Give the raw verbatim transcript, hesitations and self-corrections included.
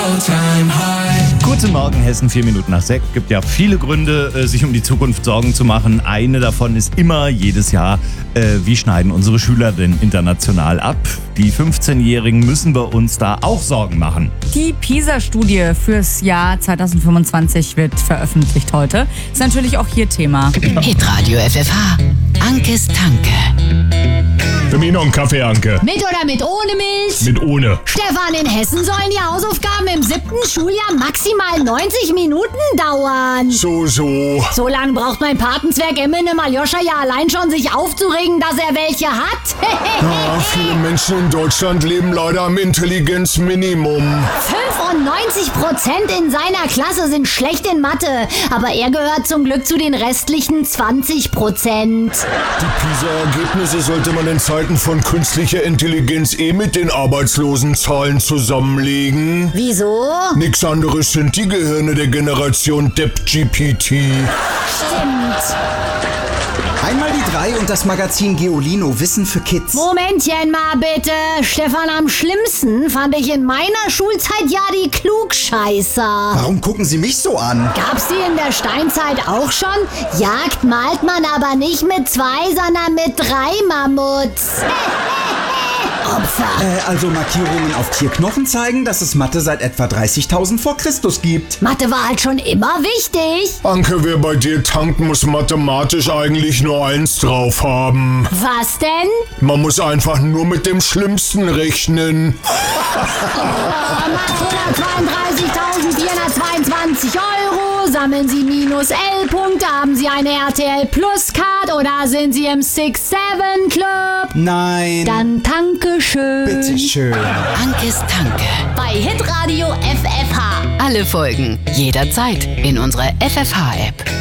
all-time high. Guten Morgen, Hessen, vier Minuten nach sechs. Gibt ja viele Gründe, äh, sich um die Zukunft Sorgen zu machen. Eine davon ist immer, jedes Jahr, äh, wie schneiden unsere Schüler denn international ab? Die fünfzehnjährigen müssen wir uns da auch Sorgen machen. Die PISA-Studie fürs Jahr zwanzig fünfundzwanzig wird veröffentlicht heute. Ist natürlich auch hier Thema. Hitradio F F H. Ankes Tanke. Für mich noch einen Kaffee, Anke. Mit oder mit ohne Milch? Mit ohne. Stefan, in Hessen sollen die Hausaufgaben im siebten Schuljahr maximal neunzig Minuten dauern. So, so. So lange braucht mein Patenzwerg Eminem Aljoscha ja allein schon, sich aufzuregen, dass er welche hat. Ja, viele Menschen in Deutschland leben leider am Intelligenzminimum. fünfundneunzig Prozent in seiner Klasse sind schlecht in Mathe, aber er gehört zum Glück zu den restlichen zwanzig Prozent. Die PISA-Ergebnisse sollte man in Zeiten von künstlicher Intelligenz eh mit den Arbeitslosenzahlen zusammenlegen. Wieso? Nix anderes sind die Gehirne der Generation DeepGPT. Stimmt. Einmal die drei und das Magazin Geolino Wissen für Kids. Momentchen mal bitte. Stefan, am schlimmsten fand ich in meiner Schulzeit ja die Klugscheißer. Warum gucken Sie mich so an? Gab's die in der Steinzeit auch schon? Jagd malt man aber nicht mit zwei, sondern mit drei Mammuts. Opfer. Äh, also Markierungen auf Tierknochen zeigen, dass es Mathe seit etwa dreißigtausend vor Christus gibt. Mathe war halt schon immer wichtig. Anke, wer bei dir tankt, muss mathematisch eigentlich nur eins drauf haben. Was denn? Man muss einfach nur mit dem Schlimmsten rechnen. Oh, macht hundertzweiunddreißigtausendvierhundertzweiundzwanzig Euro. Sammeln Sie minus L-Punkte. Haben Sie eine R T L Plus Card oder sind Sie im six seven Club? Nein. Dann danke schön. Bitte schön. Ankes Tanke. Bei Hitradio F F H. Alle Folgen jederzeit in unserer F F H-App.